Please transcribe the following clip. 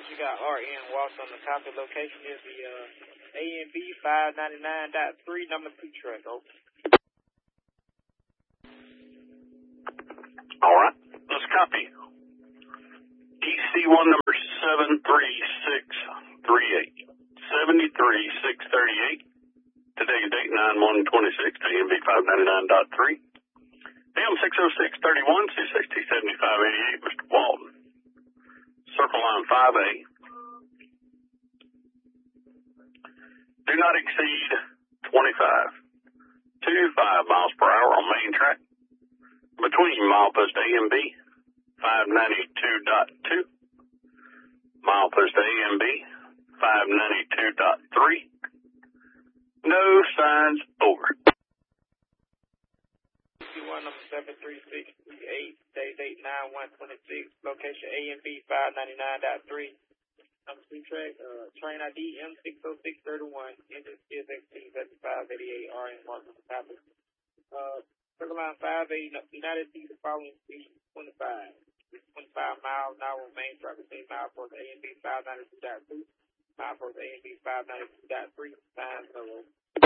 West, you got RN Walsh on the copy. Location is the AMB 599.3, number 2 truck. Over. All right, let's copy. EC1 number 73638. 73638. Today's date 9/1/26. AMB 599.3. AM 60631 260 7588. Mr. Walton. Circle line 5A. Do not exceed 25 to 5 miles per hour on main track between milepost A and B 592.2, milepost A and B 592.3. No signs over. EC1 number 73638. Today's date 9/1/26. Location AMB 599.3. Number 2 track. Train ID M60631. Engine CSXT 7588. RN Walsh on the copy. Circle line 5A, United States, the following speed 25. 25 miles an hour main track between milepost AMB 592.2, milepost AMB 592.3, signs 0.